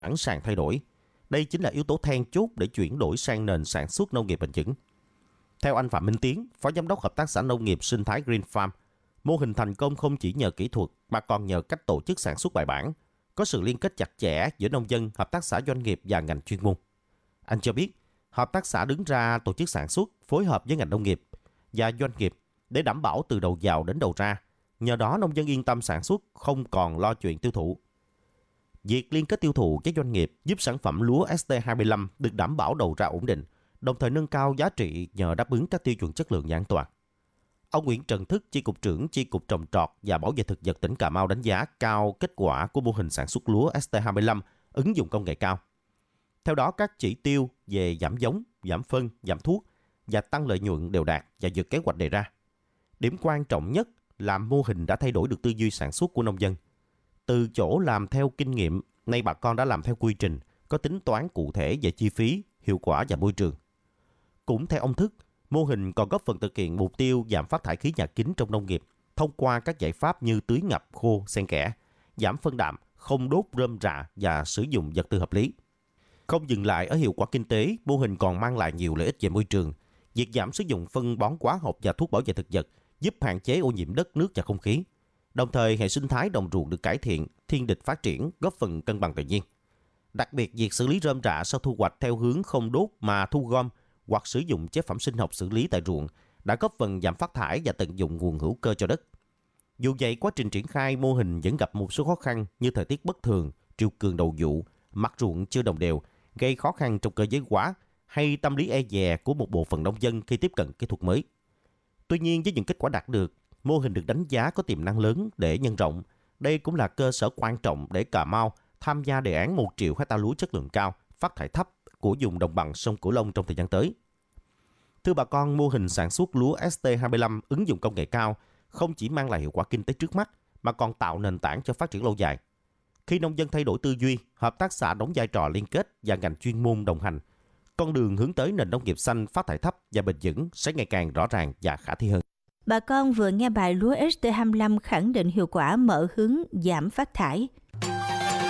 sẵn sàng thay đổi. Đây chính là yếu tố then chốt để chuyển đổi sang nền sản xuất nông nghiệp bền vững. Theo anh Phạm Minh Tiến, Phó Giám đốc Hợp tác xã Nông nghiệp Sinh thái Green Farm, mô hình thành công không chỉ nhờ kỹ thuật mà còn nhờ cách tổ chức sản xuất bài bản, có sự liên kết chặt chẽ giữa nông dân, hợp tác xã doanh nghiệp và ngành chuyên môn. Anh cho biết, hợp tác xã đứng ra tổ chức sản xuất, phối hợp với ngành nông nghiệp và doanh nghiệp để đảm bảo từ đầu vào đến đầu ra. Nhờ đó nông dân yên tâm sản xuất, không còn lo chuyện tiêu thụ. Việc liên kết tiêu thụ với doanh nghiệp giúp sản phẩm lúa ST25 được đảm bảo đầu ra ổn định, đồng thời nâng cao giá trị nhờ đáp ứng các tiêu chuẩn chất lượng và an toàn. Ông Nguyễn Trần Thức, Chi cục trưởng Chi cục Trồng trọt và Bảo vệ thực vật tỉnh Cà Mau đánh giá cao kết quả của mô hình sản xuất lúa ST25 ứng dụng công nghệ cao. Theo đó, các chỉ tiêu về giảm giống, giảm phân, giảm thuốc và tăng lợi nhuận đều đạt và vượt kế hoạch đề ra. Điểm quan trọng nhất là mô hình đã thay đổi được tư duy sản xuất của nông dân. Từ chỗ làm theo kinh nghiệm, nay bà con đã làm theo quy trình, có tính toán cụ thể về chi phí, hiệu quả và môi trường. Cũng theo ông Thức, mô hình còn góp phần thực hiện mục tiêu giảm phát thải khí nhà kính trong nông nghiệp thông qua các giải pháp như tưới ngập khô xen kẽ, giảm phân đạm, không đốt rơm rạ và sử dụng vật tư hợp lý. Không dừng lại ở hiệu quả kinh tế, mô hình còn mang lại nhiều lợi ích về môi trường. Việc giảm sử dụng phân bón hóa học và thuốc bảo vệ thực vật giúp hạn chế ô nhiễm đất, nước và không khí. Đồng thời, hệ sinh thái đồng ruộng được cải thiện, thiên địch phát triển, góp phần cân bằng tự nhiên. Đặc biệt, việc xử lý rơm rạ sau thu hoạch theo hướng không đốt mà thu gom hoặc sử dụng chế phẩm sinh học xử lý tại ruộng đã góp phần giảm phát thải và tận dụng nguồn hữu cơ cho đất. Dù vậy, quá trình triển khai mô hình vẫn gặp một số khó khăn như thời tiết bất thường, triều cường đầu vụ, mặt ruộng chưa đồng đều, gây khó khăn trong cơ giới hóa hay tâm lý e dè của một bộ phận nông dân khi tiếp cận kỹ thuật mới. Tuy nhiên, với những kết quả đạt được, mô hình được đánh giá có tiềm năng lớn để nhân rộng. Đây cũng là cơ sở quan trọng để Cà Mau tham gia đề án 1 triệu hecta lúa chất lượng cao, phát thải thấp của vùng đồng bằng sông Cửu Long trong thời gian tới. Thưa bà con, mô hình sản xuất lúa ST25 ứng dụng công nghệ cao không chỉ mang lại hiệu quả kinh tế trước mắt mà còn tạo nền tảng cho phát triển lâu dài. Khi nông dân thay đổi tư duy, hợp tác xã đóng vai trò liên kết và ngành chuyên môn đồng hành, con đường hướng tới nền nông nghiệp xanh, phát thải thấp và bền vững sẽ ngày càng rõ ràng và khả thi hơn. Bà con vừa nghe bài lúa ST25 khẳng định hiệu quả mở hướng giảm phát thải.